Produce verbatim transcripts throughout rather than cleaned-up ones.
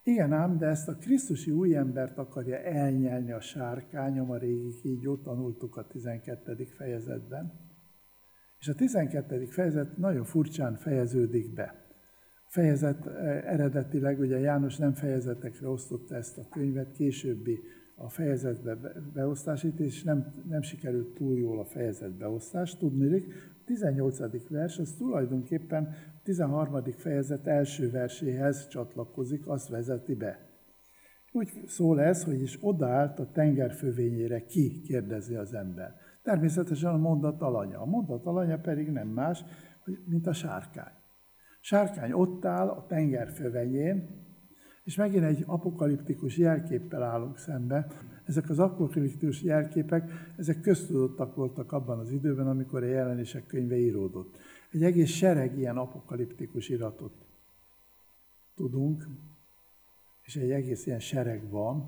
Igen ám, de ezt a krisztusi új embert akarja elnyelni a sárkány, a régi kígyó, tanultuk a tizenkettedik fejezetben. És a tizenkettedik fejezet nagyon furcsán fejeződik be. A fejezet eredetileg, ugye János nem fejezetekre osztotta ezt a könyvet, későbbi a fejezetbe beosztásít, és nem, nem sikerült túl jól a fejezet beosztás. Tudniillik, a tizennyolcadik vers az tulajdonképpen a tizenharmadik fejezet első verséhez csatlakozik, azt vezeti be. Úgy szól ez, hogy is odaállt a tenger fövényére ki, kérdezi az ember. Természetesen a mondat alanya. A mondat alanya pedig nem más, mint a sárkány. Sárkány ott áll a tenger fövenyén, és megint egy apokaliptikus jelképpel állunk szembe. Ezek az apokaliptikus jelképek, ezek köztudottak voltak abban az időben, amikor a Jelenések könyve íródott. Egy egész sereg ilyen apokaliptikus iratot tudunk, és egy egész ilyen sereg van,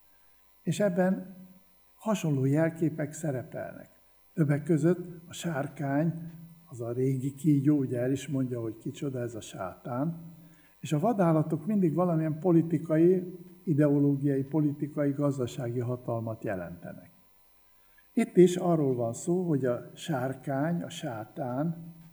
és ebben hasonló jelképek szerepelnek. Többek között a sárkány, az a régi kígyó, ugye el is mondja, hogy kicsoda ez a sátán, és a vadállatok mindig valamilyen politikai, ideológiai, politikai, gazdasági hatalmat jelentenek. Itt is arról van szó, hogy a sárkány, a sátán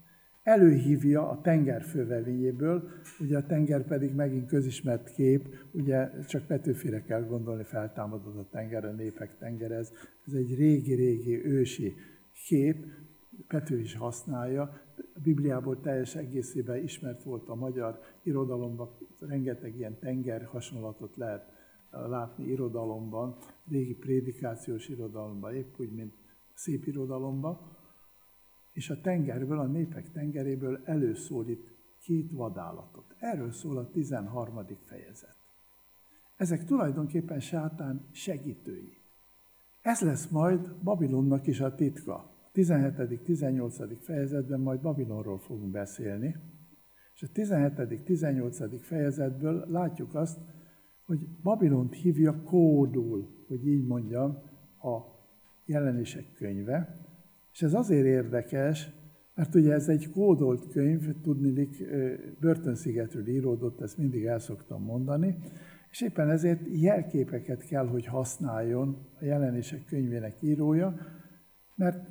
előhívja a tenger fővevényéből, ugye a tenger pedig megint közismert kép, ugye csak Petőfire kell gondolni, feltámadott a tenger, a népek tengerez. Ez egy régi-régi ősi kép, Pető is használja, a Bibliából teljes egészében ismert volt a magyar irodalomban, rengeteg ilyen tenger hasonlatot lehet látni irodalomban, régi prédikációs irodalomban, épp úgy, mint szép irodalomban, és a tengerből, a népek tengeréből előszólít két vadállatot. Erről szól a tizenharmadik fejezet. Ezek tulajdonképpen sátán segítői. Ez lesz majd Babilonnak is a titka. A tizenhetedik tizennyolcadik fejezetben majd Babilonról fogunk beszélni, és a tizenhetedik tizennyolcadik fejezetből látjuk azt, hogy Babilont hívja kódul, hogy így mondjam, a Jelenések könyve, és ez azért érdekes, mert ugye ez egy kódolt könyv, tudniillik, börtönszigetről íródott, ezt mindig el szoktam mondani, és éppen ezért jelképeket kell, hogy használjon a Jelenések könyvének írója, mert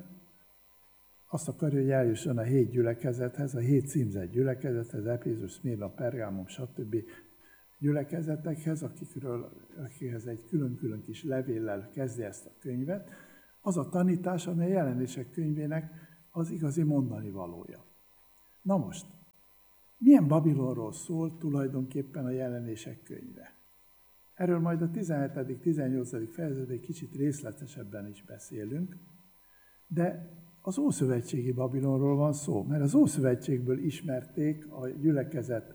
azt akarja, hogy eljusson a hét gyülekezethez, a hét címzett gyülekezethez, Efézus, Szmirna, Pergámum, stb. Gyülekezetekhez, akikről, akikhez egy külön-külön kis levéllel kezdi ezt a könyvet, az a tanítás, amely a Jelenések könyvének az igazi mondani valója. Na most, milyen Babilonról szól tulajdonképpen a Jelenések könyve? Erről majd a tizenhetedik tizennyolcadik fejezetben egy kicsit részletesebben is beszélünk, de az ószövetségi Babilonról van szó, mert az Ószövetségből ismerték a gyülekezet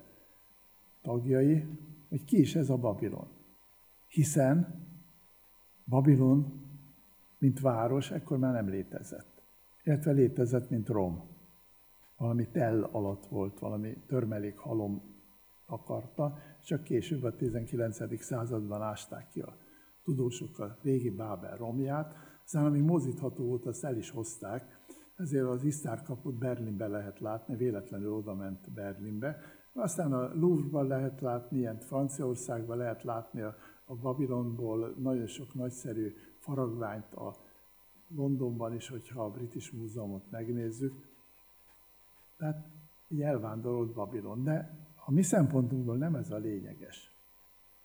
tagjai, hogy ki is ez a Babilon. Hiszen Babilon, mint város, ekkor már nem létezett. Illetve létezett, mint Rom. Valami tell alatt volt, valami törmelék halom akarta, csak később a tizenkilencedik században ásták ki a tudósok a régi Bábel romját, aztán amíg mozdítható volt, azt el is hozták, ezért az Isztár-kaput Berlinbe lehet látni, véletlenül oda ment Berlinbe. Aztán a Louvre-ban lehet látni, ilyen Franciaországban lehet látni a, a Babilonból nagyon sok nagyszerű faragványt a Londonban is, hogyha a British Múzeumot megnézzük. Tehát így elvándorolt Babilon. De a mi szempontunkból nem ez a lényeges.